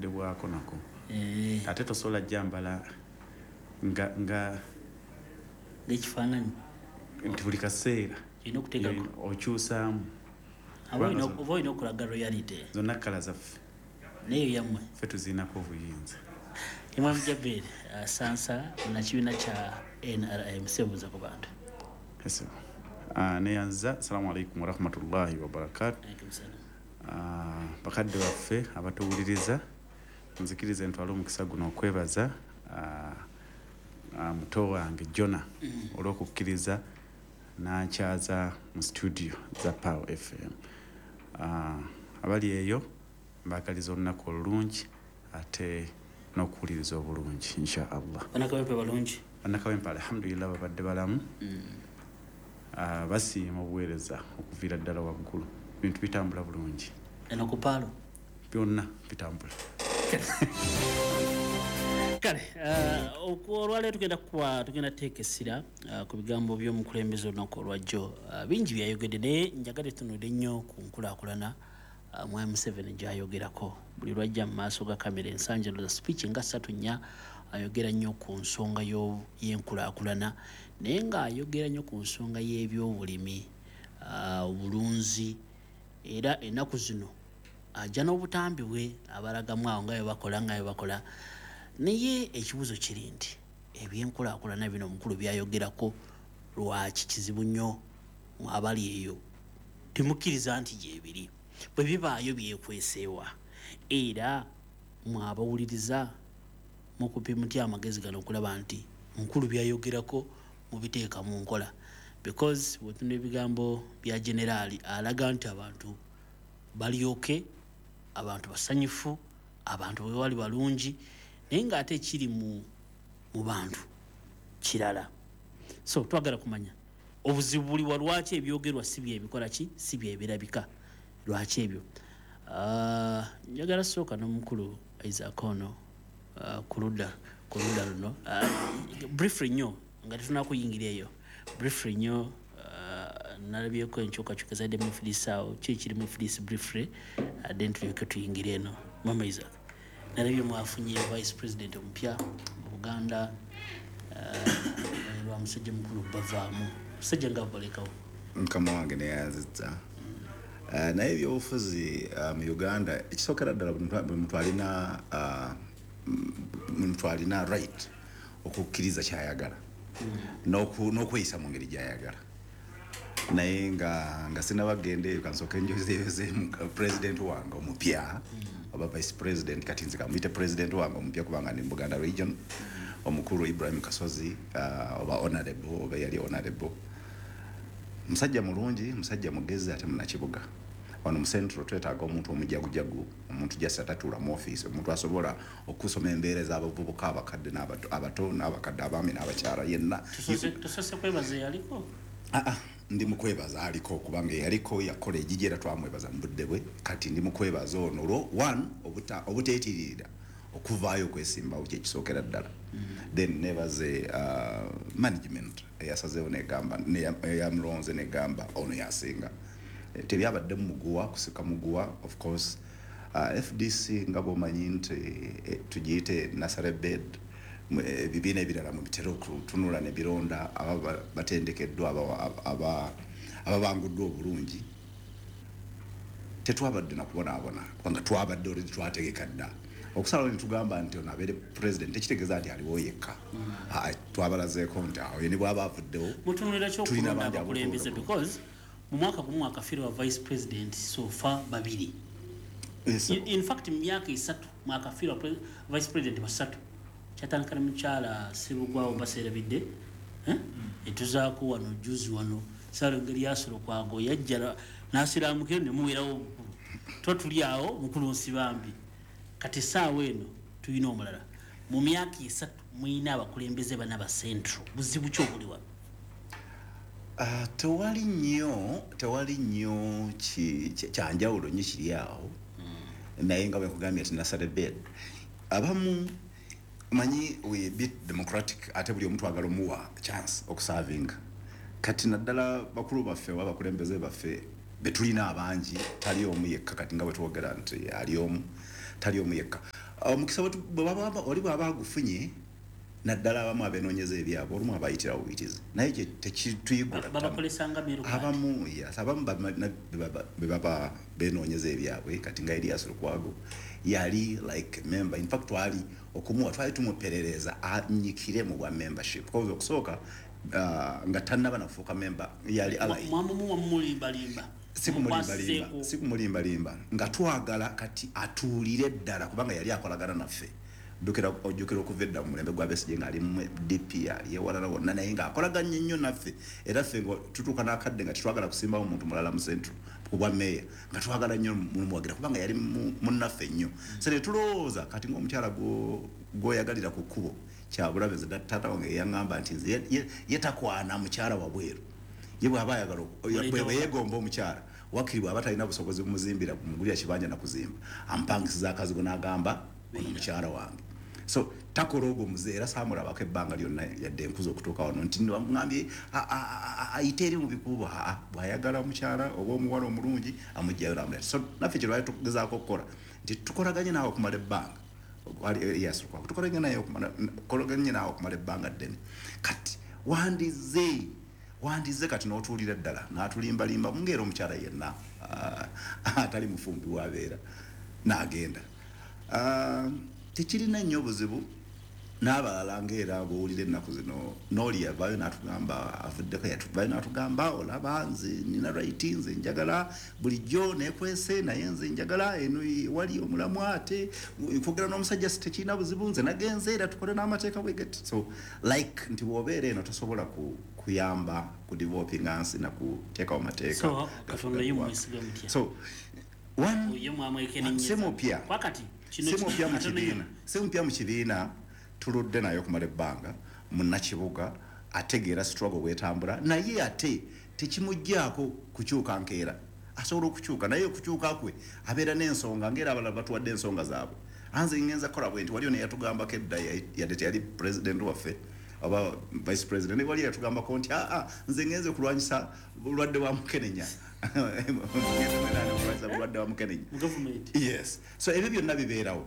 kudibwako nako ate tosobola jambala nga ekifaananyi nti buli kaseera okyusaamu oba olina okulaga royalty zonna kkala zaffe neyo yammwe ffe tuziinako obuyinza. Imam Jabir Sansa na kibiina kya NRM sebuuza ku bantu. Neyanza assalamu alaikum warahmatullahi wabarakatu. Bakadde baffe abatuwuliriza nzikiriza ntwala omukisa guno okwebaza muto wange Jona olw'okukkiriza n'ankyaza mu studio za Power FM. Abali eyo mbagaliza olunaku olulungi ate n'okuwuliriza obulungi insha Allah. Banakawempe balungi. Banakawempe alhamdulillah babadde balamu. Basiima obuweereza okuviira ddala waggulu. Bintu bitambula bulungi. Eno ku Paalo byonna bitambula. Kale olwaleero tugenda teekesira ku bigambo by'omukulembeze olunaku olwajjo. Bingi byayogedde naye njagala tunuulire nnyo ku nkulaakulana Mwami Museveni gy'ayogerako. Buli lwajja mu maaso ga kamera ensanja za speech nga 3-4 ayogera nnyo ku nsonga y'enkulaakulana naye ng'ayogera nnyo ku nsonga y'ebyobulimi, obulunzi, era ennaku zino ajja n'obutambi bwe abalagamu awo nga bwe bakola. Naye ekibuzo kiri nti ebyenkulaakulana bino omukulu byayogerako lwaki kizibu nnyo abali eyo temukkiriza nti gyebiri bwe bibaayo byekweseewa era mwabawuliriza mukupi mutya amagezi gano okulaba nti omukulu byayogerako mubiteeka mu nkola because bwetunda ebigambo bya generaali alaga nti abantu balyoke, abantu basanyufu, abantu bwe bali balungi naye ng'ate kiri mu bantu kirala. So twagala kumanya obuzibu buli wa lwaki ebyogerwa si byebikola ki si byebirabika lwaki ebyo. Njagala sooka n'omukulu Isaac ono ku ludda luno briefly nnyo nga tetunakuyingira eyo briefly nnyo nalabyeko enkyukakyuka zadde mufilisi awo kiri mufilisi briefly then tulyoke tuyingira eno. Mama Isaac nalabye mwafunye vice president omupya mu Buganda lwa musajja mukulu bavaamu musajja nga balekawo mukama wange neyanzizza naye ebyobufuzi mu Uganda ekisookera ddala muntu alina right okukkiriza kyayagala n'okweyisa mu ngeri gyayagala naye nga sinabagenda eyo kansooka enjozeeyozeemu president wange omupya oba vice president kati nze kamuyite president wange omupya kubanga ndi Buganda region omukulu Ibrahim Kasozi oba honorable oba yali honorable musajja mulungi musajja mugezi ate munakibuga wano mu central twetaaga omuntu omujagujagu omuntu just atatuula mu office omuntu asobola okusoma embeera z'abavubuka abakadde abato n'abakadde abaami n'abakyala yenna tosose kwebaza yaliko ndi mukwebaza aliko kubanga yaliko yakola ejijera twamwebaza mu budde bwe kati ndi mukwebaza ono one obuteetirira okuvaayo okwesimbawo kyekisookera ddala then nebaze management eyasazeewo negamba eyamulonze negamba ono yasinga tebyabadde muguwa kusika muguwa of course FDC nga bwomanyi nti tugiyite nasare bed bibiina ebirala mu bitera okutunula ne bironda aba batendekeddwa ababanguddwa obulungi tetwabadde nakubonaabona kubanga twabadde oledi twategeka dda okusalawo ne tugamba nti ono abeere president tekitegeeza nti aliwo yekka twabalazeeko nti awo ye ne bwaba avuddewo mutunulira kyokulonda abakulembeze because mu mwaka gumu akafiirwa vice president so far babiri in fact mu myaka 3 mwakafiirwa vice president basatu kyatandika mukyala Sibugwawo baserabidde etuzaako wano juzi wano salo ngeri yasolo kwago yajjala nasiraamukire ne muwerawo tuli awo mukulu Nsibambi kati saawa eno tuyina omulala mu myaka 3 muyina abakulembeze bana ba central buzibu kyobuli wano. Tewali nnyo kyanjawulo nnyo kiri awo naye nga bwekugambye ati nasale bed abamu manyi we bit democratic ate buli omuntu agala omuwa chance okuservinga kati naddala bakulu baffe abakulembeze baffe betulina abangi tali omu yekka kati nga bwe twogera nti ali omu tali omu yekka omukisa bwebaba oli bwaba agufunye naddala abamu abenoonyeza ebyabo olumu abayitira buyitizi naye kye tekituyigula abamu bebaba benoonyeza ebyabwe kati nga Elias Lukwago yali like member in fact twali okumuwa twali tumuperereza anyikire mu bwa membership because okusooka nga tannaba nafuuka member yali sikumulimbalimba nga twagala kati atuulire ddala kubanga yali akolagana naffe ojjukira okuva edda mu mulembe gwa Besigye ng'ali mu DP yewalala wonna naye ng'akolaganye nnyo naffe era ffe tutuuka n'akadde nga tetwagala kusimbawo omuntu mulala mu central ku bwa meeya nga twagala nnyo mumuwagira kubanga yali munnaffe nnyo so ne tulowooza kati ng'omukyala gw'oyagalira ku kkubo kyabulabe nze taata wange yaŋŋamba nti nze ye takwana mukyala wabweru ye bw'aba ayagala bwe yeegomba omukyala wakiri bw'aba talina busobozi bumuzimbira kumugulira kibanja na kuzimba ampangisiza akazigo n'agamba ono mukyala wange so takola ogwo muzeera saamulabako ebbanga lyonna yadde enkuza okutuuka wano nti ngambye ayite eri mu bikubo bw'ayagala mukyala oba omuwala omulungi amugjayo namuleta so naffe kye lwali tugezaako okukola nti tukolaganye naawe okumala ebbanga tukolaganye naawe okumala ebbanga ddene kati wandize kati n'otuulira ddala n'atulimbalimba mungeera omukyala yenna atali mufumbi wabeera n'agenda tekirina nnyo obuzibu n'abalala ng'era bw'owulira ennaku zino n'oli yavaayo n'atugamba avuddeko yatuvayo n'atugamba olaba nze nina right nze njagala bulijjo neekwese naye nze njagala eno wali omulamu ate kwogera n'omusajja tekirina buzibu nze nagenze era tukole n'amateeka bwegeti so like nti bw'obeera eno tosobola kuyamba ku developing ansi na kuteekawo mateeka so semupya mu kibiina tuludde naye okumala ebbanga munnakibuga ategeera struggle bwetambula naye ate tekimugjaako kukyuka nkeera asobola okukyuka naye okukyuka kwe abeera n'ensonga ng'era abalala batuwadde ensonga zaabwe anze ngenza kukola bwe nti waliyo ne yatugambako edda yadde teyali president waffe oba vice president ne wali yatugambako nti nze ngenze kulwanyisa bulwadde bwa mukenenya bulwadde bwa mukenenya yes so ebyo byonna bibeerawo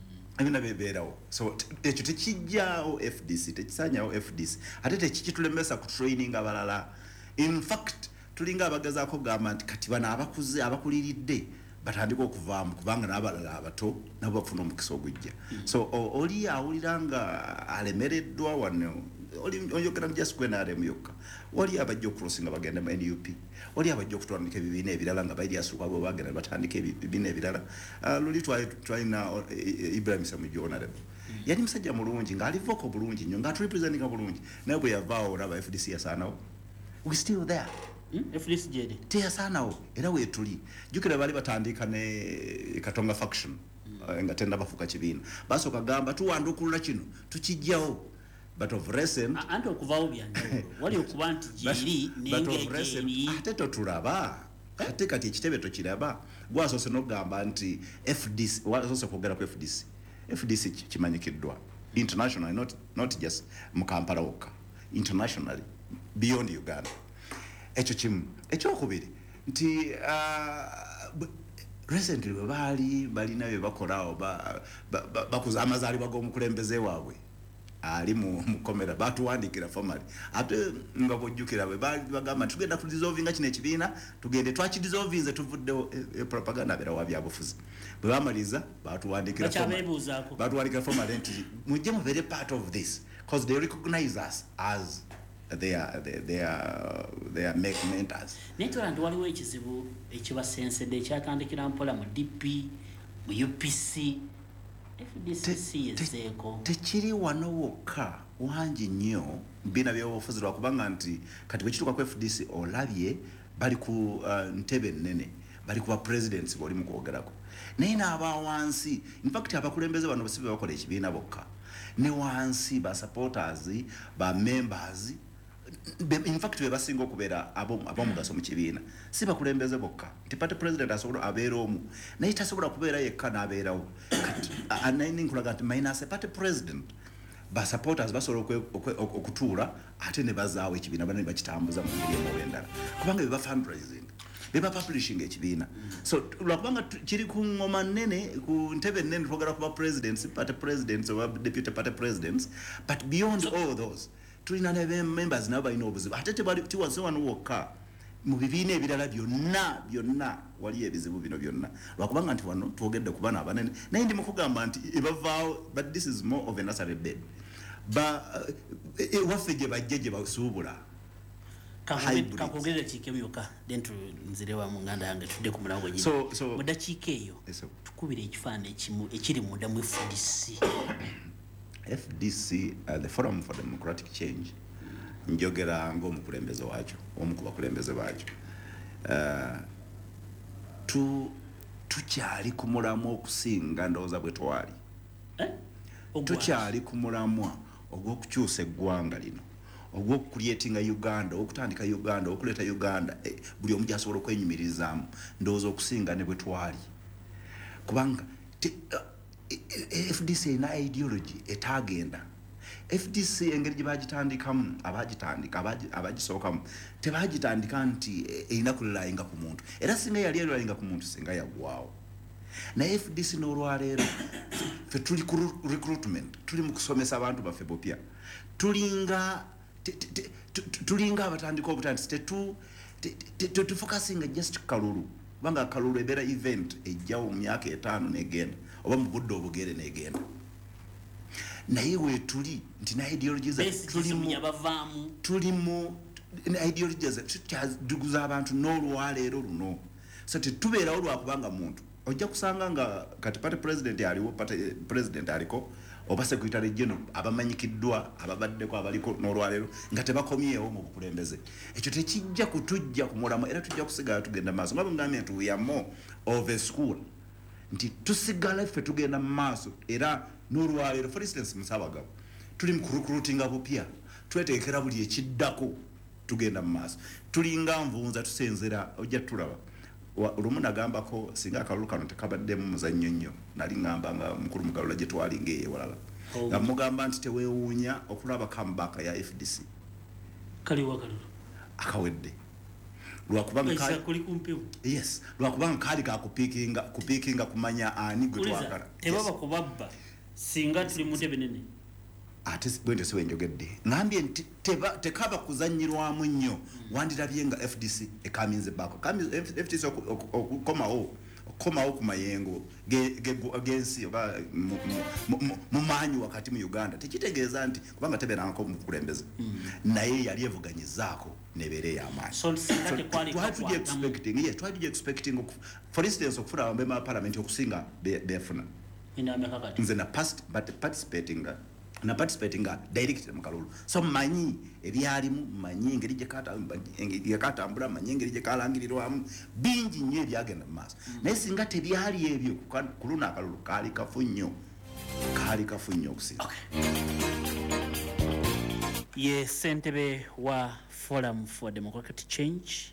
so ekyo tekijjaawo FDC tekisanyawo FDC ate tekikitulemesa ku training abalala in fact tulinga abagezaako kugamba nti kati bano abakuze abakuliridde batandika okuvaamu kubanga n'abalala abato nabo bafuna omukisa ogujja so oli awulira nga alemereddwa wano oyogera mu just NRM yokka wali abajja okulosinga bagenda mu NUP wali abajja okutwandika ebibiina ebirala nga Elias Lukwago bagenda batandika ebibiina ebirala luli twalina Ibrahim Ssemujju yali musajja mulungi ng'alivoko bulungi nnyo ng'aturepresentinga bulungi naye bwe yavaawo olaba FDC yasaanawo we still there FDC jede teyasaanawo era weetuli jjukira baali batandika ne Katonga faction nga tenda bafuka kibiina basooka gamba tuwandukulula kino tukijjawo but of recent anti okuvaawo byanjawulo wali okuba nti jiri n'engeri ate totulaba ate kati ekitebe tokiraba gwasoose n'okugamba nti FDC wasoose kwogera ku FDC kimanyikiddwa internationally not just mu Kampala wokka internationally beyond Uganda ekyo kimu ekyokubiri nti recently bwe balina bye bakolaawo bakuza amazaalibwa g'omukulembeze waabwe ali mukomera batuwandikira formally ate nga bojjukira bwe bagamba tugenda kudissolvinga kino ekibiina tugende twakidissolvinze tuvuddewo propaganda abeera wa byabufuzi bwe bamaliza batuwandikira formally nti mujje mubeere part of this because they recognize us as they are mentors netwala nti waliwo ekizibu ekibasensedde ekyatandikira mpola mu DP mu UPC FDC yeseeko tekiri wano wokka wangi nnyo bina byobufuzi lwakubanga nti kati bwekituuka ku FDC olabye bali ku ntebe nnene bali ku bapresidents boli mu kwogerako naye n'aba wansi in fact abakulembeze bano basibe bakola ekibiina bokka ne wansi ba supporters ba members in fact we basinga okubeera abomugaso mu kibiina si bakulembeze bokka nti party president asobola abeera omu naye tasobola kubeera yekka n'abeerawo anayinkulaga nti minus party president ba supporters basobola okutuula ate ne bazaawo ekibiina bana ne bakitambuza mu ngeri emu oba endala kubanga beba fundraising beba publishing ekibiina so lwakubanga kiri ku ngoma nnene ku ntebe nnene twogera kuba presidents party presidents or deputy party presidents but beyond all those tulina ne members nabo balina obuzibu ate tiwaze wano wokka mu bibiina ebirala byonna wali ebizibu bino byonna lwakubanga nti wano twogedde ku bana abanene naye ndi mukugamba nti ebavaawo but this is more of a nursery bed waffe gye bajja gye basuubula kakongeza kiike myoka then nzirewa mu nganda yange tudde ku mulango nyine mu dakiika eyo tukubira ekifaananyi ekimu ekiri munda mu FDC the Forum for Democratic Change njogera ng'omukulembeze wakyo omu ku bakulembeze baakyo tukyali ku mulamwa okusinga ndowooza bwe twali tukyali ku mulamwa ogw'okukyusa eggwanga lino ogw'okucreatinga Uganda okutandika Uganda okuleeta Uganda buli omu gy'asobola okwenyumirizaamu ndowooza okusinga ne bwe twali kubanga FDC ena ideology etagenda FDC engeri gye bagitandikamu abagisookamu tebagitandika nti erina kulilayinga ku muntu era singa yali erilayinga ku muntu singa yaggwaawo naye FDC n'olwaleero fe tuli ku recruitment tuli mu kusomesa abantu baffe bopya tulinga abatandika obutandisi tetufokasinga just kalulu kubanga kalulu ebeera event ejjawo mu myaka 5 negenda oba mu budde obugere negenda naye we tuli nti na ideologies tulimu ideologies tukyaduguza abantu n'olwaleero luno so tetubeerawo lwakubanga muntu ojja kusanga nga kati party president aliwo party president aliko oba secretary general abamanyikiddwa ababaddeko abaliko n'olwaleero nga tebakomyewo mu bukulembeze ekyo tekijja kutujja ku mulamwa era tujja kusigala tugenda maaso nga bwengambye nti we are more of a school nti tusigala ffe tugenda mu maaso era n'olwaleero for instance Musabagabo tuli mu recruitinga bupya tweteekera buli ekiddako tugenda mu maaso tulinga nvunza tusenzera ojja tulaba olumu nagambako singa akalulu kano tekabaddemu muzannyo nnyo nali ngamba nga mukulu mugalula gye twalinga ewalala nga mugamba nti teweewuunya okulaba comeback ya FDC akawedde lwakubanga kaali kakupiikinga kumanya ani gwe twagala tebaba kubabba singa tuli mu ntebe nene ate bwente siwe njogedde ngambye nti tekaba kuzanyirwamu nnyo wandirabye nga FDC ekaminze bako FDC okukomawo ku mayengo gensi oba mu maanyi wakati mu Uganda tekitegeeza nti kubanga tebeerangako mukulembeze naye yali evuganyizaako nebeere y'amaanyi twali expecting for instance okufuna abambe parliament okusinga befuna nze na participating direct mu kalulu so manyi ebyalimu manyi engeri gye katambula manyi engeri gye kalangirirwamu bingi nnyo ebyagenda mu maaso naye singa tebyali ebyo ku luno akalulu kaali kafu nnyo okusinga ye ssentebe wa Forum for Democratic Change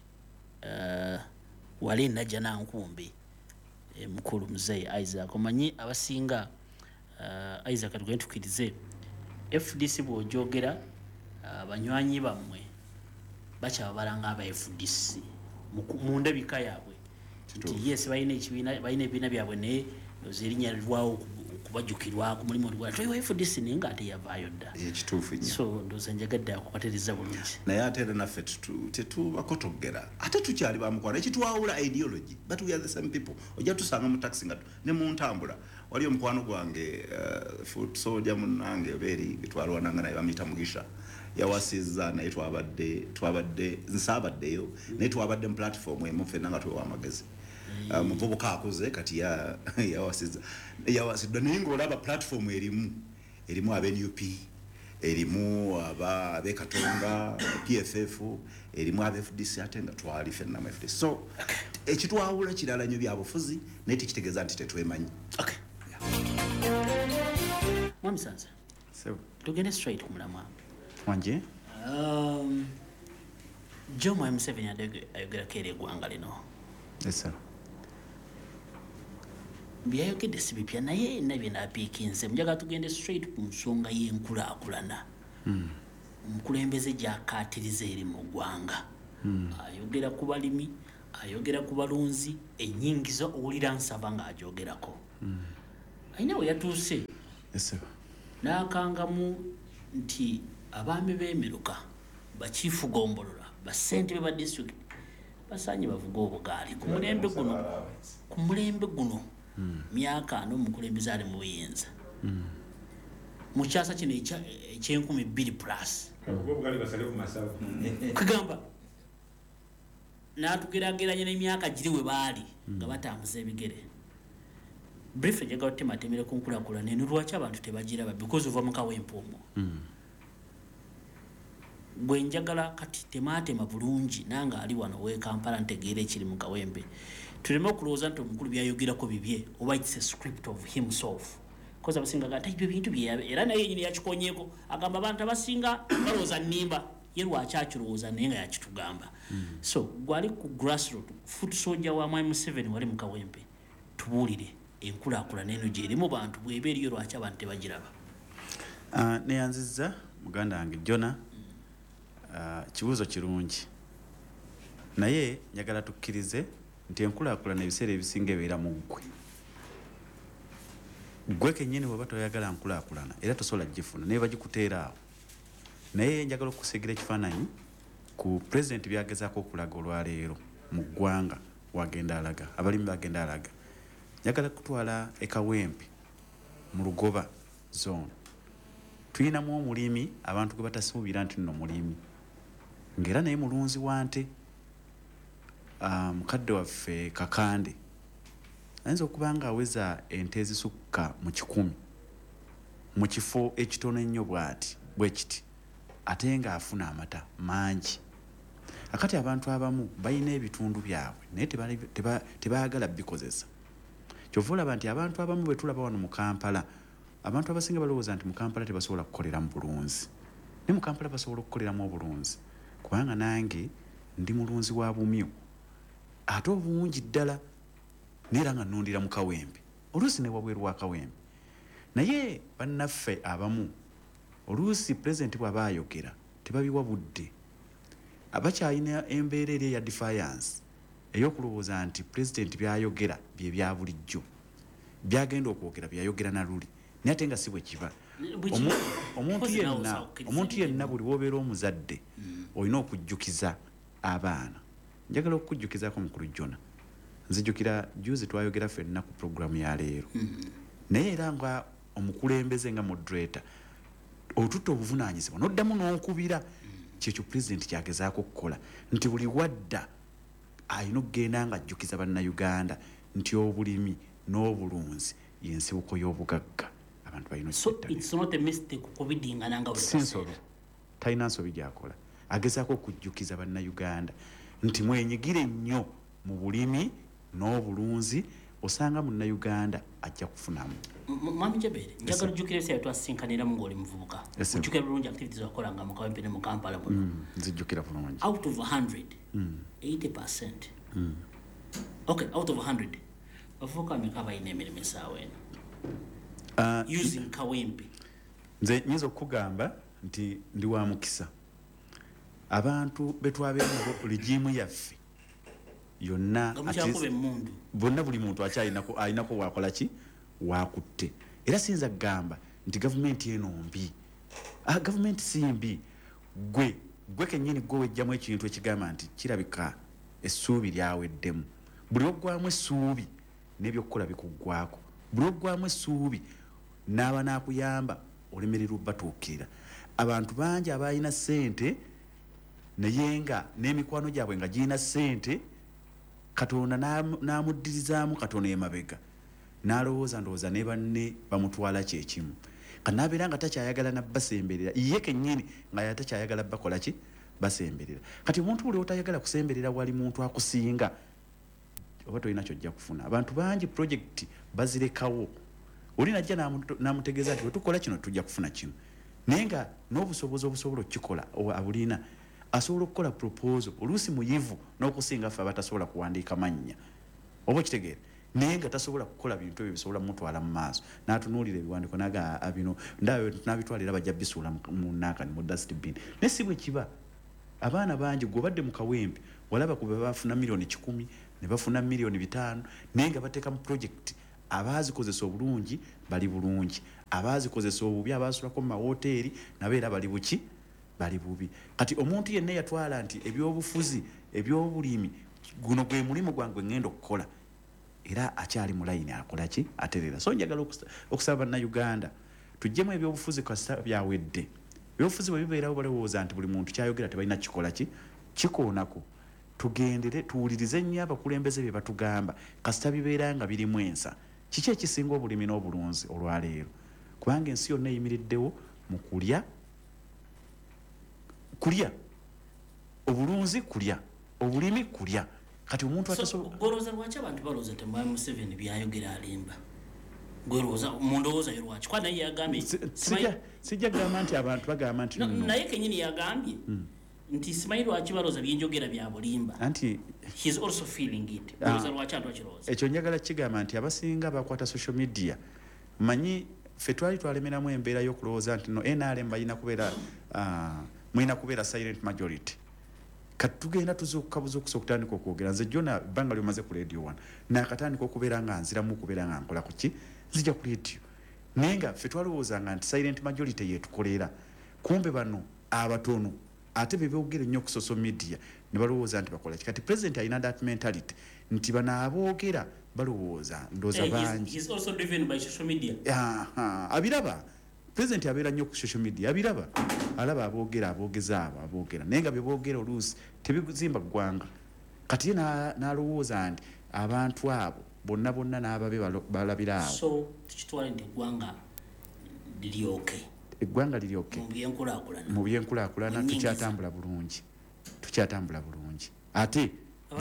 wali najja nankumbi mukulu Mzee Isaac omanyi abasinga Isaac tukirize FDC bwojogera abanywanyi bamwe bacha balanga aba FDC mu ndabika yaabwe nti yes bayine ekibiina bayine ebiina byabwe ne zirinya lwawo kubajukirwa ku mulimu gwa twa FDC ninga ate yavaayo dda ekituufu nnyo so ndoza njagadde akubateriza bulungi naye ate era naffe tetubakotogera ate tukyali bamukwana ekitwawula ideology but we are the same people ojja tusanga mu taxi nga ne mu ntambula wali omukwano gwange foot soldier munange beeri twalwananga naye bamuyita Mugisha yawasiza naye twabadde nsabaddeyo naye twabadde mu platform emu ffenna nga twewa amagezi muvubuka akuze kati yawasidwa naye ng'olaba platform erimu aba-NUP erimu ab'Ekatonga PFF erimu aba-FDC ate nga twali ffenna mu FDC so ekitwawula kirala nnyo byabufuzi naye tekitegeeza nti tetwemanyi Mwamisanza tugende straight ku mulamwa wanje Joe Museveni ayogerako eri eggwanga lino byayogedde si bipya naye nabye naapiikinze njagala tugende straight ku nsonga y'enkulaakulana omukulembeze gy'akaatiriza eri mu ggwanga ayogera ku balimi ayogera ku balunzi ennyingiza owulira nsaba ng'agyogerako ayina we yatuuse n'akangamu nti abaami b'emiruka bakiifu gombolola basente be ba district basaanye bavuga obugaali ku mulembe guno myaka n'omukulembeze ali mu buyinza mu kyasa kino eky'2000 plus kugamba n'atugeraageranya n'emyaka giri we baali nga batambuza ebigere briefly njagala tutematemere ku nkulaakulana eno lwaki abantu tebagiraba because ova mu kawempe omwo gwe njagala kati temaatema bulungi nange ali wano we Kampala ntegeera ekiri mu kawempe tuleme okulowooza nti omukulu byayogerako bibye oba it's a script of himself because abasinga gata ibyo bintu byeyabe era naye yenyini yakikonyeeko agamba abantu abasinga balowooza nnimba ye lwaki akirowooza naye nga yakitugamba so gwali ku grassroot foot soldier wa mwami Museveni wali mu kawempe tubuulire enkulaakulana eno gyerimu bantu bweba eriyo lwaki abantu tebagiraba neyanziza muganda wange Jona kibuuzo kirungi naye njagala tukkirize nti enkulaakulana ebiseera ebisinga ebeera mu gwe kennyini bweba toyagala nkulaakulana era tosobola gifuna naye bagikuteera awo naye njagala okusigira ekifaananyi ku pulezidenti byagezaako okulaga olwaleero mu ggwanga wagenda alaga abalimi bagenda alaga njagala kutwala ekawempe mu Lugoba zone tuyinamu omulimi abantu gwe batasuubira nti nno mulimi ng'era naye mulunzi wa nte mukadde waffe Kakande ayinza okuba nga aweza ente ezisukka mu 100 mu kifo ekitono ennyo bwe kiti ate ng'afuna amata mangi akati abantu abamu balina ebitundu byabwe naye tebaagala bikozesa kyova olaba nti abantu abamu bwe tulaba wano mu Kampala abantu abasinga balowooza nti mu Kampala tebasobola kukolera mu bulunzi ne mu Kampala basobola okukoleramu obulunzi kubanga nange ndi mulunzi wa bumyu ate obungi ddala neera nga nnundira mu kawempe oluusi ne wabweru wa kawempe naye bannaffe abamu oluusi pulezidenti bw'aba ayogera tebabiwa budde abakyalina embeera eri eya defiance ey'okulowooza nti pulezidenti byayogera bye bya bulijjo byagenda okwogera byayogera na luli naye ate nga si bwe kiba omuntu yenna buli wobeera omuzadde olina okujjukiza abaana njagala okukujjukizaako mukulu Jona nzijjukira juzi twayogera ffenna ku programu ya leero naye era nga omukulembeze nga moderator otutta obuvunaanyizibwa n'oddamu n'onkubira kyekyo pulezidenti kyagezaako okukola nti buli wadda alina okugenda nga ajjukiza bannayuganda nti obulimi n'obulunzi y'ensibuko y'obugagga abantu balina sinsolo talina nsobi gyakola agezaako okujjukiza bannayuganda nti mwenyigire nnyo mu bulimi n'obulunzi osanga munnayuganda ajja kufunamu Mami Jabere njagala ojjukire se twasinkaniramu ng'oli muvubuka ojjukira bulungi activities wakolanga mu Kawempe ne mu Kampala nzijjukira bulungi out of 100 80% okay out of 100 bavubuka bameka balina emirimu essaawa eno using Kawempe nze nyinza okukugamba nti ndi wa mukisa abantu betwabeera nabo ligimu yaffe yonna bonna buli muntu alinako wakola ki wakutte era siyinza kugamba nti gavumenti eno mbi gavumenti si mbi gwe kennyini gwe wejjamu ekintu ekigamba nti kirabika essuubi lyaweddemu buli oggwamu essuubi n'ebyokukola bikuggwako buli oggwamu essuubi n'aba naakuyamba olemererwa batuukirira abantu bangi abalina ssente naye nga n'emikwano gyabwe nga girina ssente Katonda n'amuddirizaamu Katonda emabega n'alowooza ne banne bamutwala kyekimu kanabeera nga takyayagala nabbasemberera ye kennyini nga takyayagala bakola ki basemberera kati omuntu buli otayagala kusemberera wali muntu akusinga oba tolina kyojja kufuna abantu bangi projekiti bazirekawo oli najja n'amutegeeza nti wetukola kino tujja kufuna kino naye nga n'obusobozi obusobola okukikola abulina asobola okukola proposal oluusi muyivu n'okusinga ffe abatasobola kuwandiika mannya oba okitegeera naye nga tasobola kukola bintu ebyo bisobola mutwala mu maaso n'atunuulira ebiwandiiko naga bino nabitwalira bajja bisuula mu naakani mu dustbin naye si bwe kiba abaana bangi gobadde mu kawempe walaba kuba bafuna milioni 10 ne bafuna milioni 5 nenga bateka mu project abazikozesa obulungi bali bulungi abazikozesa obubi abasulako mu hoteli nabeera bali buki bali bubi kati omuntu yenna yatwala nti ebyobufuzi ebyobulimi guno gwe mulimu gwange ngendo okukola era akyali mu line akola ki aterera so njagala okusaba na Uganda tujjemu ebyobufuzi kasita byawedde ebyobufuzi bwe bibeerawo balowooza nti buli muntu kyayogera tebalina kikola ki kikoonako tugendere tuwulirize nnyo abakulembeze bye batugamba kasita bibeera nga birimu ensa kiki ekisinga obulimi n'obulunzi olwaleero kubanga ensi yonna eyimiriddewo mu kulya obulunzi kulya obulimi kulya kati omuntu goroza lwaki abantu baloza temwa Museveni byayogera alimba goroza mundoza yirwachi kwa naye yagambye sijja gamba nti abantu bagamba nti naye kenyini yagambye nti Ismail lwaki baloza byinjogera bya bulimba anti he is also feeling it goroza lwaki atwachiroza ekyo njagala kigamba nti abasinga bakwata social media manyi fetwali twalemeramu embeera y'okulowooza nti no NRM bayina kubeera mwina kubeera silent majority katugenda tuzukabuza okusokutandika okwogera nze jona banga lyomaze ku radio 1 nakatandika okubeera nga nziramu okubeera nga nkola kuki nzija ku radio nenga ffe twalowoozanga nti silent majority yetukolera kumbe bano abatono ate bebyogere nnyo ku social media ne balowooza nti bakola ki kati president alina that mentality nti bano aboogera balowooza ndooza bangi is also driven by social media abiraba president abeera nnyo ku social media abiraba alaba aboogeza aboogera naye nga beboogera oluusi tebizimba ggwanga kati ye n'alowooza nti abantu abo bonna n'ababe balabira awo so tukitwala nti eggwanga liryoke mu byenkulaakulana tukyatambula bulungi ate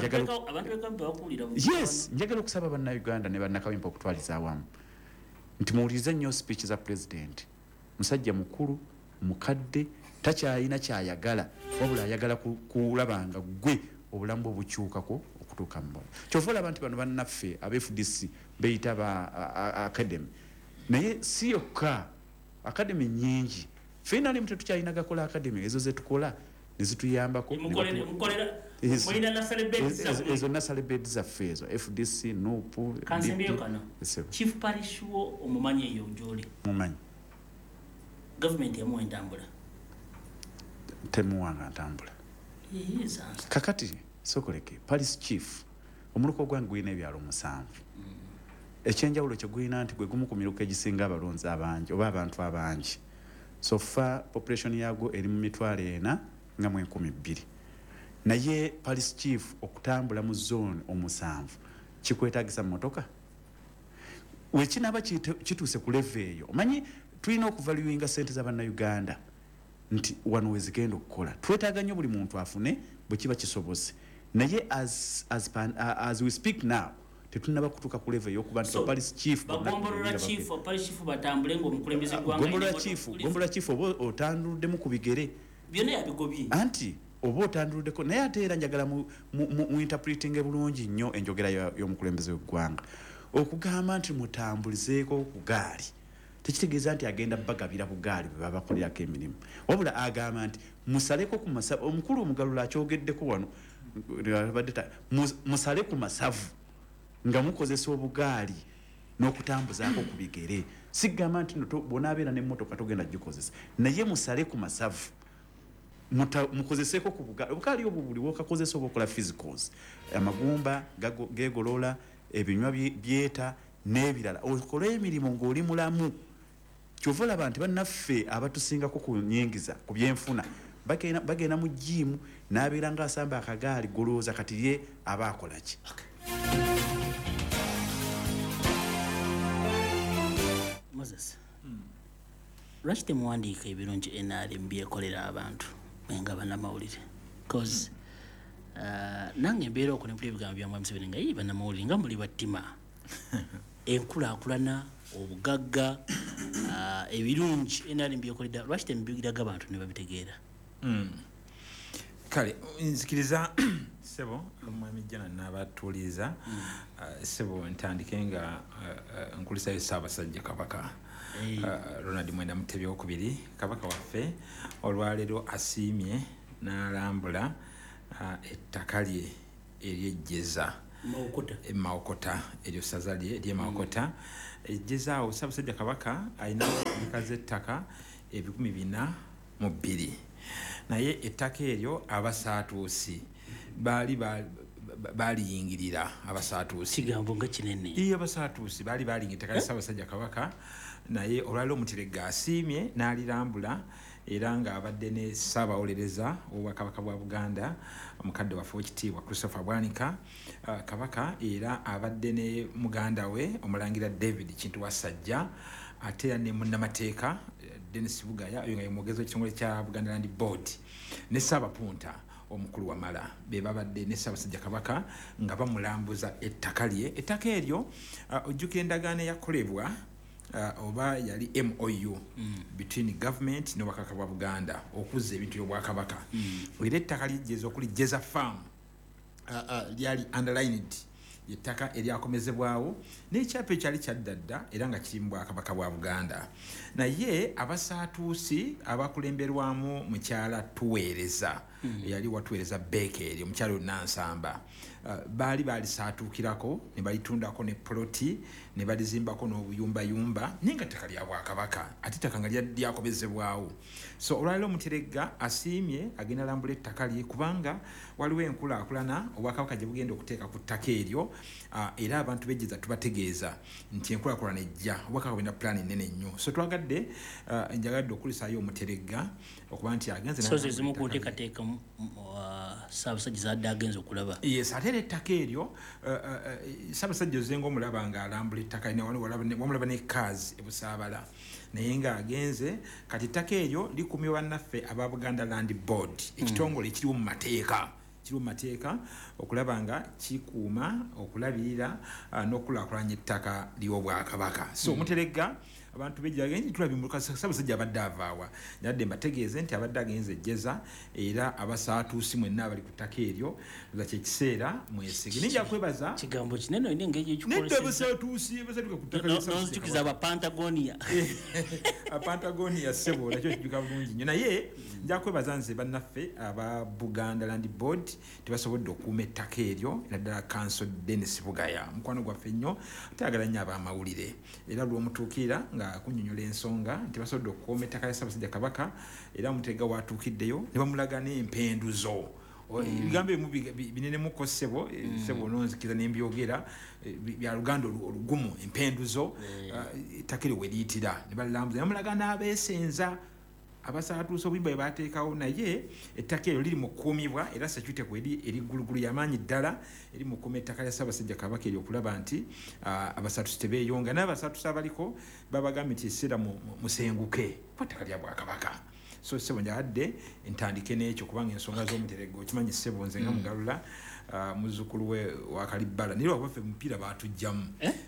njagala okusaba bannayuganda ne bannakawempe okutwaliza awamu nti muwulirize nnyo speech za president musajja mukulu mukadde takyayina kyayagala wabula ayagala kulabanga gwe obulamu bwe bukyukako okutuuka mu kyova olaba nti bano bannaffe aba FDC beyita ba academy naye si yokka academy nyingi fena ne mtetu kyayina gakola academy ezo zetukola nezituyambako ezo nasale bed zaffe ezo FDC nupu kansembeyo kana chief parish wo omumanyi eyo njoli mumanyi government yamuwa entambula temuwanga ntambula kakati sokoleke parish chief omuluko gwange gwina ebyalo 7 ekyenjawulo kye gwina nti gwe gumu ku miruka egisinga abalonzi abangi oba abantu abangi so far population yago eri mu 4,000 nga 12,000 naye parish chief okutambula mu zone 7 kikwetagisa motoka wekinaba kituuse ku level eyo omanyi tulina okuvaluinga sente z'abannayuganda nti wano wezigenda okukola twetaaga nnyo buli muntu afune bwe kiba kisobose naye as we speak now tetunaba kutuuka ku level y'okuba nti parish chief gombola chief oba otanduddemu ku bigere byonna yabigobye anti oba otanduddeko naye ate era njagala mu interpreting bulungi nnyo enjogera y'omukulembeze w'eggwanga okugamba nti mutambulizeeko ku gaali tekitegeeza nti agenda bagabira bugaali bwe babakolerako emirimu wabula agamba nti musaleko ku masavu omukulu omugalula akyogeddeko wano musale ku masavu nga mukozesa obugaali n'okutambuzaako ku bigere sigamba nti bonaabeera n'emmotoka togenda gikozesa naye musale ku masavu mukozeseeko ku bugaali obwo buli wokakozesa oba okola physicals amagumba gegolola ebinywa byeta n'ebirala okola emirimu ng'oli mulamu kyova olaba nti bannaffe abatusingako ku nyingiza ku byenfuna bagenda mu jimu n'abeera ng'asamba akagaali golooza kati ye aba akola ki Moses lwaki temuwandiika ebirungi NRM byekolera abantu nga bannamawulire cause nange embeera okunempula ebigambo bya Museveni nga ye bannamawulire nga muli battima enkulaakulana obugagga ebirungi NRM byekoledda lwaki temubigiraga abantu ne babitegeera kale nzikiriza sebo omwami jana n'abatuuliza sebo ntandike nga nkulisayo Ssaabasajja Kabaka Ronald Mwenda Mutebi II kabaka waffe olwaleero asiimye n'alambula ettaka lye eryejjeza Mawokota eryo ssaza lye ery'Emawokota ejjeza awo Ssaabasajja Kabaka alina eka z'ettaka 402 naye ettaka eryo abasaatuusi baliyingirira abasaatuusi kigambo nga kinene iyo abasaatuusi baliyingirira ettaka lya Ssaabasajja Kabaka naye olwali Omuteregga asiimye n'alirambula era ng'abadde ne Ssaabawolereza w'Obwakabaka bwa Buganda omukadde waffe w'ekitiibwa Christopher Bwanika Kabaka era abadde ne muganda we Omulangira David Kintu Wasajja ate era ne munnamateeka Dennis Bugaya oyo nga ye mwogezi w'ekitongole kya Buganda Land Board ne Ssaabapunta omukulu wa Mala be babadde ne Ssaabasajja Kabaka nga bamulambuza ettaka lye ettaka eryo ojjukira endagaano eyakolebwa oba yali MOU between government n'Obwakabaka bwa Buganda okuzza ebintu by'Obwakabaka era ettaka lijjeza okuli Jeza Farm lyali underlined ettaka eryakomezebwawo n'ekyapa ekyali kyaddadda era nga kiri mu Bwakabaka bwa Buganda naye abasaatuusi abakulemberwamu mukyala Tuweereza yali Watuweereza Beeke omukyala Nansamba baalisaatuukirako ne balitundako ne ploti ne balizimbako n'obuyumbayumba naye nga ttaka lya Bwakabaka ate ettaka nga lyakomezebwawo so olwaliro Omuteregga asiimye agenda lambula ettaka lye kubanga waliwo enkulaakulana Obwakabaka gye bugenda okuteeka ku ttaka eryo era abantu bejjeza tubategeeza nti enkulaakulana ejja Obwakabaka bwenda pulaani nnene nnyo so twagadde njagadde okulisaayo Omuteregga okuba nti agenze so zimu ku nteekateeka Ssaabasajja zadde agenze okulaba yes ate ettaka eryo Ssaabasajja ozenga omulaba ng'alambula ettaka wamulaba ne kaazi ebusaabala naye ng'agenze kati ettaka eryo likuumibwa bannaffe aba Buganda Land Board ekitongole ekiriwo mu mateeka okulaba nga kikuuma okulabirira n'okulaakulanya ettaka ly'Obwakabaka so Omuteregga abantu bejjagenze tulabye Ssaabasajja abadde avaawa nyadde mbategeeze nti abadde agenze ejjeza era abasaatuusi mwenna abali ku ttaka eryo nga kyekiseera mwesige ninja kwebaza kigambo kinene olina engeri nedda abasaatuusi basatuka ku ttaka nonzijukiza Patagonia Patagonia ssebo nakyo kijuka bulungi nnyo naye nja kwebaza nze bannaffe aba Buganda Land Board tebasobodde okuuma ettaka eryo naddala Council Dennis Bugaya mukwano gwaffe nnyo atayagala nnyo ab'amawulire era lw'omutuukira nga kunnyonnyola ensonga nti basobodde okukuuma ettaka lya Ssaabasajja Kabaka era Omuteregga watuukiddeyo ne bamulaga n'empenduzo ebigambo ebimu binenemuko ssebo nonzikiza nembyogera bya Luganda olugumu empenduzo ettaka eryo we liyitira ne balilambuza ne bamulaga n'abeesenza abasaatuusa obuyimba bwe baateekawo naye ettaka eryo liri mu kukuumibwa era security eri ggulugulu y'amaanyi ddala eri mu kukuuma ettaka lya Ssaabasajja Kabaka eryo okulaba nti abasaatuusi tebeeyonga n'abasaatuusi abaliko babagambye nti ekiseera musenguke ku ttaka lya Bwakabaka so ssebo njagadde entandike n'ekyo kubanga ensonga z'Omuteregga okimanyi ssebo nze nga mugalula muzzukulu we wa Kalibbala naye wabaffe mupiira baatujjamu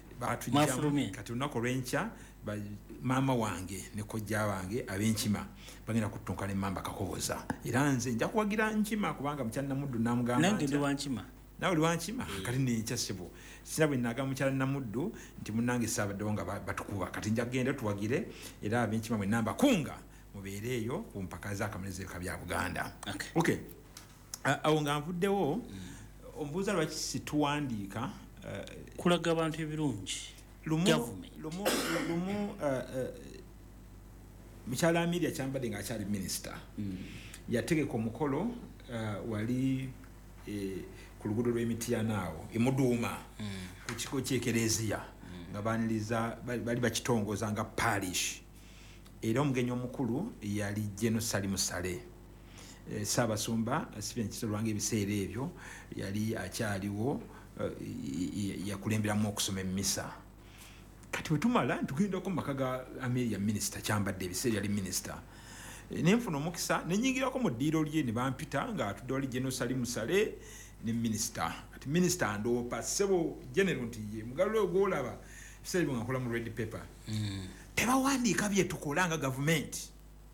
kati olunaku olw'enkya maama wange ne kojja wange ab'Enkima bagenda kuttunka ne Mamba Kakoboza era nze nja kuwagira Nkima kubanga mukyala Namuddu namugamba nange ndi wa Nkima nawe oli wa Nkima kati nenkya ssebo sina bwe nnaga mukyala Namuddu nti munnange saabaddewo nga batukuba kati nja kugenda tuwagire era ab'Enkima mwe namba kunga mubeereeyo ku mpaka z'akamalirizo bya Buganda okay awo nga nvuddewo ombuuza lwaki situwandiika kulaga abantu ebirungi lumu mukyala Amelia Kyambadde ng'akyali minisita yategeka omukolo wali ku luguudo lw'Emityana awo emuduuma ku kiko ky'ekereziya nga baaniriza bali bakitongoza nga parish era omugenyi omukulu yali General Salim Sale Ssaabasumba Stephen Kisolwanga ebiseera ebyo yali akyaliwo yakulemberamu okusoma emmisa kati bwe tumala tugendako mu maka ga Amelia minisita Kyambadde ebiseera yali minisita nenfuna omukisa nenyingirako mu ddiiro lye ne bampita ng'atudde wali General Salim Sale ne minisita kati minisita andoopa ssebo general nti ye mugalule ogwolaba ebiseera ebyo nga nkola mu red paper tebawandiika bye tukola nga gavumenti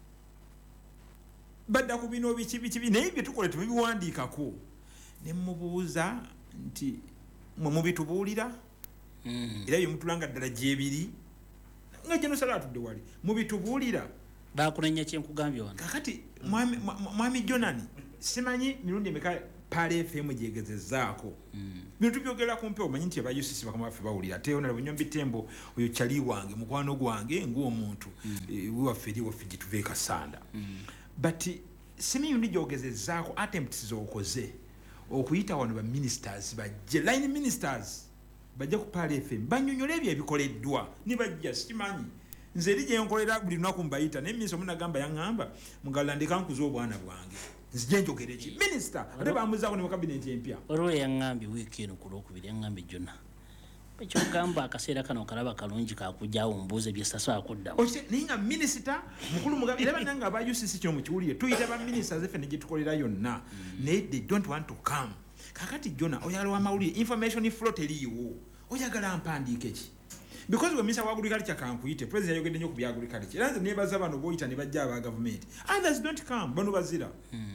badda ku bino biki naye bye tukola temubiwandiikako ne mubuuza nti mwe mubitubuulira era bye mutulanga ddala gyebiri nga General atudde wali mubitubuulira bakunenya kyenkugambye wano kakati mwami Jonani simanyi mirundi emeka Pale FM jegezezaako bintu byogera kumpe omanyi nti aba UCC bakama bafe bawulira te onala bunyombi tembo oyo chali wange mukwano gwange ng'omuntu waffe gituveeka sanda but simirundi jogezezaako attempts z'okoze okuyita wano ba ministers bajje line ministers bajja ku Pale FM banyonyole ebyo ebikoleddwa nibajja simanyi nze eri gye nkolera buli lunaku mbayita naye minisita omunagamba yaŋŋamba mugalandika nkuza obwana bwange nzije njogere ki minisita ate bamuzaako ne mu kabineti empya olwo yaŋŋambye wiiki eno ku lwokubiri yaŋŋambye jona ekyogamba akaseera kano kalaba kalungi kakujjawo mbuuze byesasobola kuddamu naye nga minisita mukulu mugabe era bannanga aba UCC kino mukiwulire tuyita ba minisita zeffe ne gye tukolera yonna naye they don't want to come kakati jona oyagala wamawulire information flow teriiwo oyagala mpandiike ki because we minister wa agriculture kankuyite president yayogedde nnyo ku bya agriculture era nze nebaza bano boyita ne bajja aba government others don't come bano bazira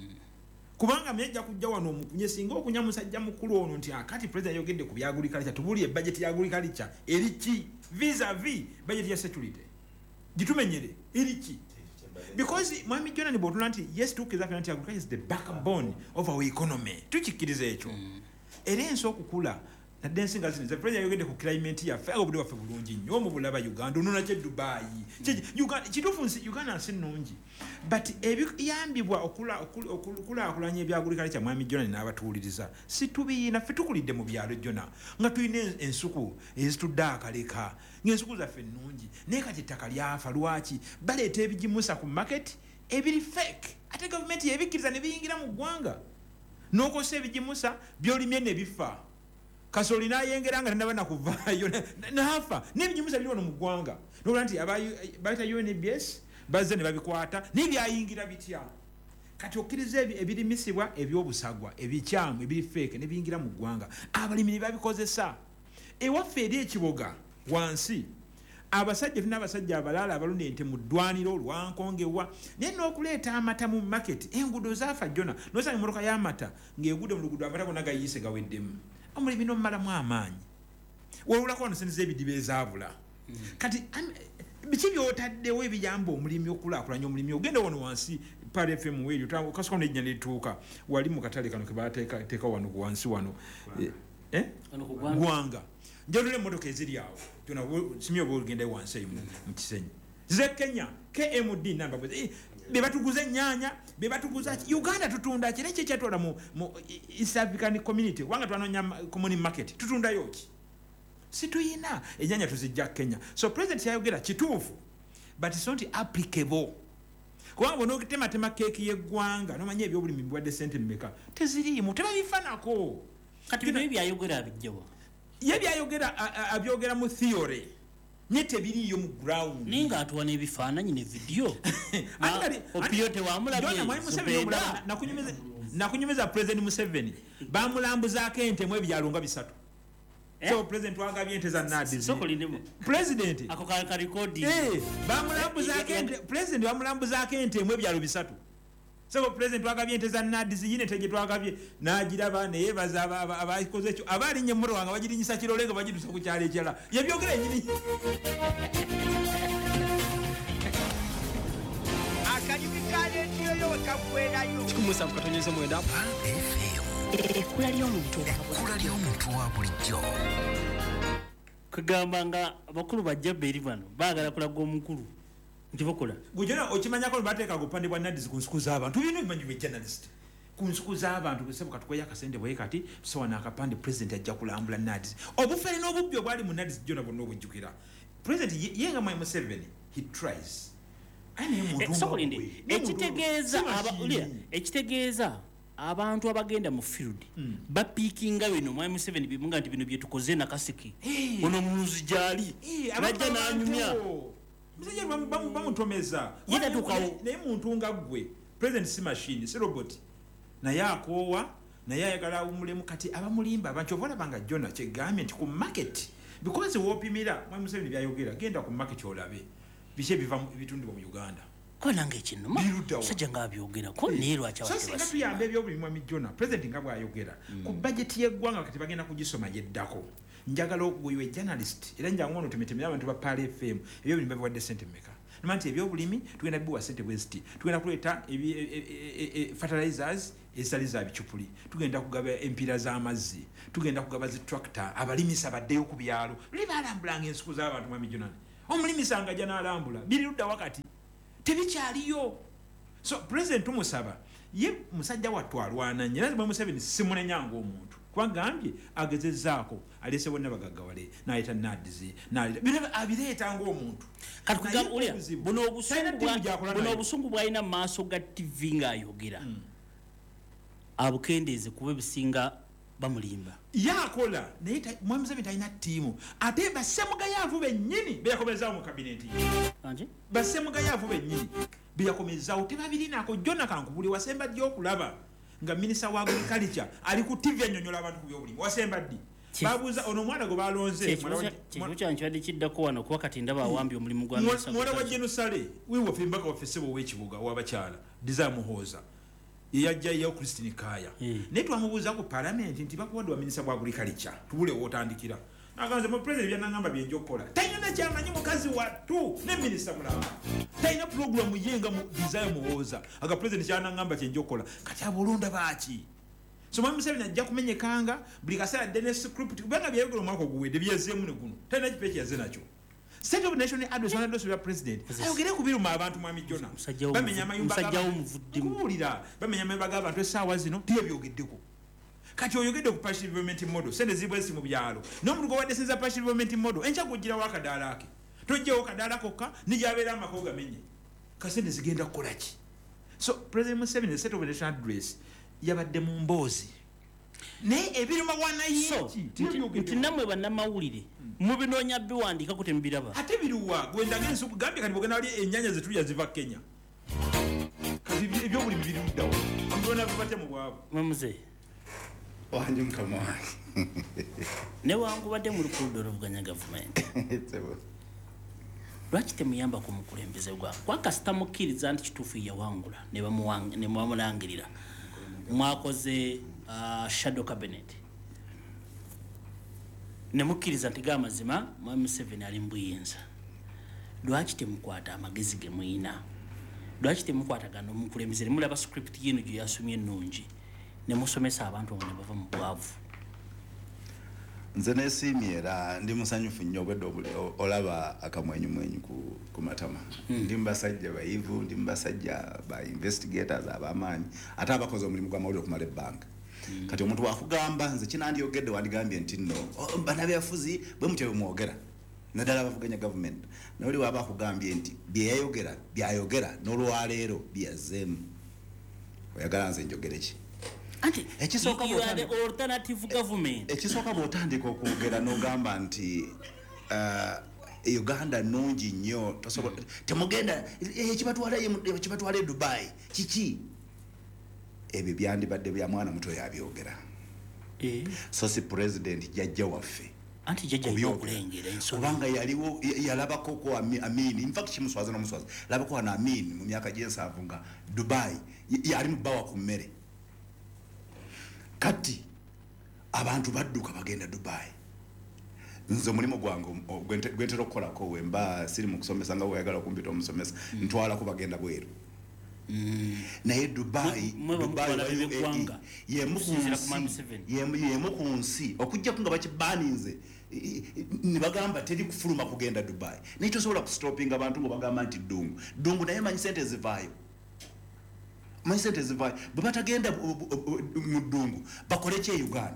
kubanga mejja kujja wano omukunye singa okunya musajja mukulu ono nti akati president yayogedde ku bya agriculture tubulire budget ya agriculture eriki vis-a-vis budget ya security gitumenyere eriki because mwami jona ni botula nti yes tukiza nti agriculture is the backbone of our economy tukikiriza ekyo era ensi okukula nadde ensinga zino ze president yogedde ku climate yaffe obudde waffe bulungi nnyo mu bulaba Uganda onona kye Dubai kituufu nsi Uganda nsi nnungi but ebiyambibwa okulaakulanya ebya agriculture mwami jona n'abatuwuliriza situbiina ffe tukulidde mu byalo jona nga tulina ensuku ezitudde akaleka ng'ensuku zaffe nnungi naye kati ettaka lyafa lwaki baleeta ebigimusa ku market ebiri fake ate gavumenti yebikkiriza ne biyingira mu ggwanga n'okosa ebigimusa byolimye ne bifa kasoli nayengera nga tannaba nakuvaayo nafa n'ebigimusa biri wano mu ggwanga nobula nti bayita UNBS bazze ne babikwata n'ebyayingira bitya kati okkiriza ebirimisibwa ebyobusagwa ebikyamu ebiri feke ne biyingira mu ggwanga abalimi ne babikozesa ewaffe eri ekiboga wansi abasajja tulina abasajja abalala abalunda ente mu ddwaniro lwankongewa naye n'okuleeta amata mu market enguudo zaafa jona nosanga emmotoka y'amata ng'egudde mu luguudo amata gonna gayiise gaweddemu omulimi n'omumalamu amaanyi wawulako wano sente z'ebidiba ezaabula kati biki byotaddewo ebiyamba omulimi okulaakulanya omulimi ogenda wano wansi Pale FM weeryo kasuka nejja netuuka wali mu katale kano ke baateeka wano wansi wano gwanga njatule emmotoka eziri awo jona simyo bwogenda wansi eyo mu Kisenyi ze Kenya KMD namba bebatuguza ennyanya bebatuguza Uganda tutunda kire kye kyatwala mu East African community wanga twanoonya common market tutundayo ki situyina ennyanya tuzijja Kenya so president yayogera kituufu but it's not applicable kubanga n'okutema keeki y'eggwanga nomanya ebyobulimi biwadde sente mmeka teziriimu tebabifanako kati bino byayogera abijjawa ye byayogera abyogera mu theory nyete biriyo mu ground ninga atuwa n'ebifaananyi ne video opiyote wamulabye nakunyumeza president Museveni bamulambuzaako ente mu ebyalo nga 3 so president wagabye ente za NADS president ako ka record bamulambuzaako ente president bamulambuzaako ente mu ebyalo 3 so president wagabye ente za NADS yine teje twagabye najiraba ne yebaza abayikoze ekyo abali nye mmoro wanga bagirinyisa kirolenga bagidusa ku kyale kyala yebyogera nyini akanyumikale ndiyo wekakwerayo kumusa mukatonyeze mwenda ekula ly'omuntu wa bulijjo kugamba nga abakulu bajja beri bano baagala kulaga omukulu ntibakola gujona okimanyako bateeka gupande bwa NADS ku nsuku z'abantu bino bimanyi bye journalist ku nsuku z'abantu kusebuka tukweya akasente bwe kati tusowa n'akapande president ajja kulambula NADS obufere n'obubbi obwali mu NADS jona bonna obujjukira president yenga mwai Museveni he tries ekitegeeza abantu abagenda mu field bapiikinga bino mwai Museveni bimunga nti bino byetukoze nakasiki ono muluzi gyali bajja n'anyumya msije bamutomeza yenda tukawo naye muntu nga gwe president si machine si robot naye akoowa naye ayagala umulemu kati abamulimba abanchovola banga jona kyegambye nti ku market because wopimira mwai Museveni byayogera genda ku market olabe bishe biva bitundibwa mu Uganda konanga ekinuma sajja ngaabyogera ko neerwa kyawatebasa sasa tuyambe ebyobulimi mwami jona president nga bwayogera ku budget y'eggwanga kati bagenda kugisoma yeddako njagala okuyiwe journalist era njangono tumetemera abantu ba Pale FM ebyobulimi babiwadde sente mmeka namanti ebyobulimi tugenda biwa sente bweziti tugenda kuleeta fertilizers ezitali za bicupuli tugenda kugaba empira z'amazzi tugenda kugaba zitrakta abalimisa baddeyo ku byalo luli balambulanga ensuku z'abantu mwami Jonani omulimisa nga ajja n'alambula biri ludda wakati tebikyaliyo so president tumusaba ye musajja wattu alwana nnyo lazima Museveni simunenyanga omuntu kwagambye agezezzaako alese bonna bagaggawale n'ayita naddizi n'aleta abireeta ng'omuntu kati kugamba buno obusungu bw'alina mu maaso ga TV ng'ayogera abukendeeze kuba ebisinga bamulimba yakola naye mwami Museveni talina ttiimu ate bassemugayaavu bennyini beyakomezaawo mu kabineti bassemugayaavu bennyini beyakomezaawo tebabirinako jona kankubuli wasemba ddi okulaba nga minisita wa agriculture ali ku TV annyonnyola abantu ku byobulimi wasemba ddi babuuza ono omwana gwe balonze kintu kyankibadde kiddako wano kuba kati ndaba awambye omulimu gwa mwana wa Jenusale wiwaffe mbaka waffe ssebo w'ekibuga w'abakyala Desire Muhooza yajjayo Christine Kaya naye twamubuuza ku palamenti nti bakuwadde wa minisita wa agriculture tubule w'otandikira aganze mu president byanangamba byenjo okukola talina kyamanyi mukazi wattu ne minisita mulala talina programu yenga mu Desire Muhooza aga president kyanangamba kyenjo okukola kati abulunda baaki so mwami Museveni ajja kumenyekanga buli kaseera Dennis Script kubanga byayogera omwaka oguwedde byezeemu ne guno talina kipeeki yaze nakyo State of Nation address one address president ayogere ku biruma abantu mwami Jona bamenya amayumba kuwulira bamenya amayumba g'abantu essaawa zino tiyebyogeddeko kati oyogedde ku partial development model sente zibwesi mu byalo n'omuntu gwe wadde sinza partial development model enkya gujjirawo akadaala ake tojjewo kadaala kokka nijabeera amako gamenye kasente zigenda kukola ki so president Museveni State of Nation address yabadde mu mboozi naye ebiruma wanayinki nti nammwe bannamawulire mubinoonya biwandiika kute mubiraba ate biruwa gwendaga ensuku gambye kati bwogenda wali ennyanya zetulya ziva Kenya kati ebyobulimi biruddawo ambona bibate mu bwavu mwamuze wanje mukama wange newangubadde mu lukuudo oluvuganya gavumenti lwaki temuyamba ku mukulembeze gwa kwakasita mukkiriza nti kituufu yawangula ne bamulangirira mwakoze shadow cabinet ne mukkiriza nti ga mazima mwami Museveni ali mbuyinza lwaki temukwata amagezi ge muyina lwaki temukwatagana omukulembeze mulaba script yenu gye yasomye ennungi ne musomesa abantu nga ne bava mu bwavu nze neesiimye era ndi musanyufu nnyo obwedde olaba akamwenyumwenyu ku matama ndi mubasajja bayivu ndi mubasajja ba investigators ab'amaanyi ate abakoze omulimu gw'amawulire okumala ebbanga kati omuntu wakugamba nze kinandiyogedde wandigambye nti nno bannabyafuzi bwe mutyo bwe mwogera naddala abavuganya gavumenti noli waba akugambye nti byayogera n'olwaleero byazzeemu oyagala nze njogere ki ekisooka bw'otandika okwogera n'ogamba nti Uganda nungi nnyo temugenda kibatwala e Dubai kiki ebyo byandibadde bya mwana muto yabyogera so si president jajja waffe anti jajja okulengera kubanga yaliwo yalabako ko Amin in fact kimuswaza n'omuswaza labako na Amin mu myaka gy'ensanvu nga Dubai yali mubawa ku mmere kati abantu badduka bagenda Dubai nze mulimo gwange gwentera okukolako wemba siri mu kusomesa nga weyagala okumpita omusomesa ntwala ku bagenda bweru naye Dubai yemu ku nsi okujjaku nga bakibaninze nibagamba teri kufuluma kugenda Dubai naye tosobola kustopinga abantu ngo bagamba nti ddungu naye manyi sente zivaayo bwe batagenda mu ddungu bakole ki e Uganda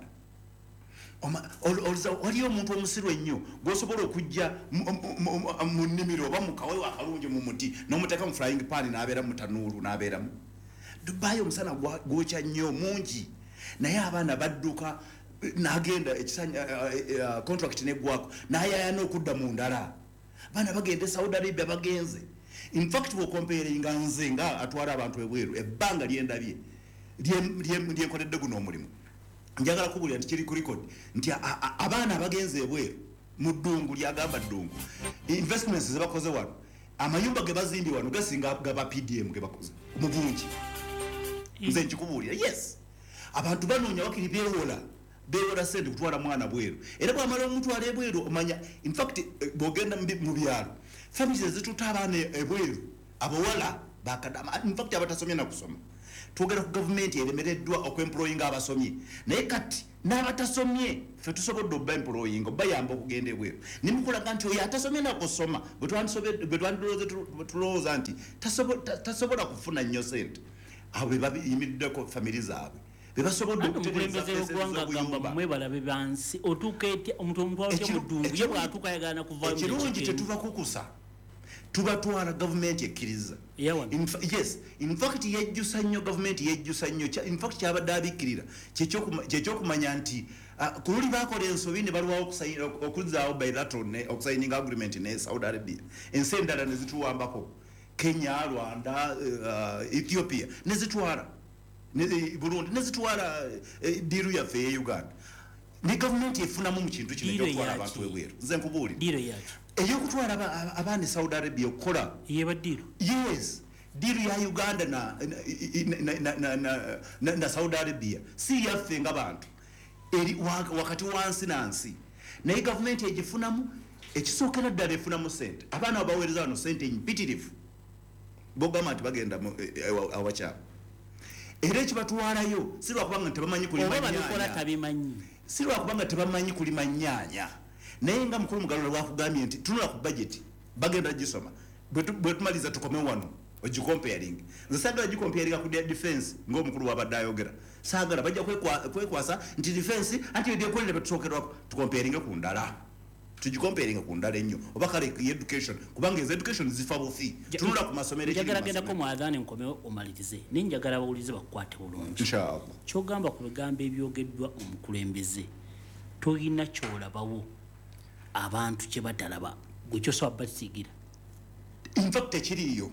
waliyo omuntu omusiru ennyo gwosobola okujja mu nnimiro oba mukawewo akalungi mu muti n'omuteeka mu flying pan n'abeera mu tanuulu n'abeeramu Dubai omusana gwokya nnyo mungi naye abaana badduka n'agenda contract neggwako n'ayayana okudda mu ndala baana bagenda e Saudi Arabia bagenze in fact wokomperinga nze nga atwala abantu ebweru ebbanga lyendabye lyenkoledde guno omulimu njagala kubulira nti kiri ku record nti abaana abagenze ebweru mu ddungu lyagamba ddungu investments zebakoze wano amayumba ge bazimbi wano gasinga gaba PDM ge bakoze mu bungi nze nkikubuulira yes abantu banoonya wakiri beewola sente kutwala mwana bweru era bwamala omutwala ebweru omanya in fact bwogenda mu byalo families zituta abaana ebweru abawala bakadama in fact abatasomye na kusoma twogera ku gavumenti eremereddwa okwemployinga abasomye naye kati n'abatasomye ffe tusobodde obba employinga bayamba okugenda ebweru nimukulaga nti oyo atasomye nakusoma bwe tulowooza nti tasobola kufuna nnyo sente abo be bayimiriddeko famiri zaabwe bebasobodde okutegeeza mwebalabe bansi otuuka etya omuntu atya mudungu ye bw'atuuka ayagala kuva ekirungi tetuba kukusa tubatwala gavumenti ekkiriza yes in fact yejjusa nnyo gavumenti yejjusa nnyo in fact kyabadde abikkirira kyekyokumanya nti ku luli bakola ensobi ne balwawo okuzzaawo bilateral okusigning agreement ne Saudi Arabia ensi endala ne zituwambako Kenya, Rwanda, Ethiopia ne zitwala Burundi ne zitwala diiru yaffe ye Uganda ne gavumenti efunamu mu kintu kino ekyokutwala abantu ebweru nze nkubuulira diiru yaki eyokutwala abaana Saudi Arabia okukola yeba diiru yes diiru ya Uganda na Saudi Arabia si yaffe ng'abantu eri wakati wansi nansi naye gavumenti egifunamu ekisookera ddala efunamu sente abaana babaweereza wano sente mpitirivu bogamba nti bagenda awakyabo era ekibatwalayo si lwakubanga tebamanyi kulima nnyaanya naye nga mukulu mugalula lwakugambye nti tunula ku budget bagenda gisoma bwe tumaliza tukome wano ogicomparing nze saagala gicomparinga ku defense ng'omukulu wabadde ayogera saagala bajja kwekwasa nti defense anti ebyekolere betusookerwako tucomparinge ku ndala tugicomparinga ku ndala ennyo oba kale education kubanga ez education zifa bufi tunula ku masomero njagalagendako mu adhaani nkome omalirize naye njagala bawulize bakukwate bulungi inshallah kyogamba ku bigambo ebyogeddwa omukulembeze toyina kyolabawo abantu kye batalaba gwe kyosoba basigira in fact ekiriyo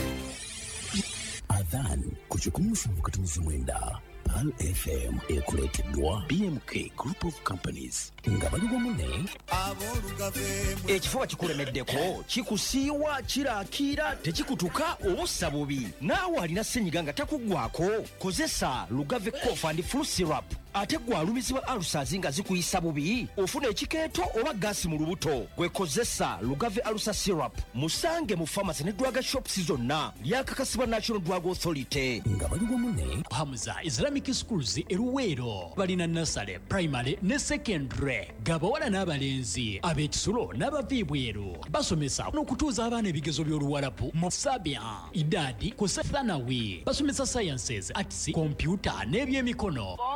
adhan ku 17 Pal FM ekuleteddwa BMK Group of Companies nga bali wamu ne ekifuba kikulemeddeko kikusiiwa kiraakira tekikutuka obussa bubi naawe alina ssenyiga nga takuggwako kozesa Lugave Cough and Flu Syrup ate gwe alumizibwa alusazi nga zikuyisa bubi ofuna ekikeeto oba gaasi mu lubuto gwekozesa Lugave Alusa Syrup musange mu pharmacy ne drug shops zonna lyakakasibwa National Drug Authority nga bali wamu ne Hamza Islamic Schools eruweero balina nursery primary ne secondary gabawala n'abalenzi ab'ekisulo n'abaviibweru basomesa n'okutuuza abaana ebigezo by'oluwalabu mu Sabia idadi ku Thanawi basomesa sciences arts computer n'ebyemikono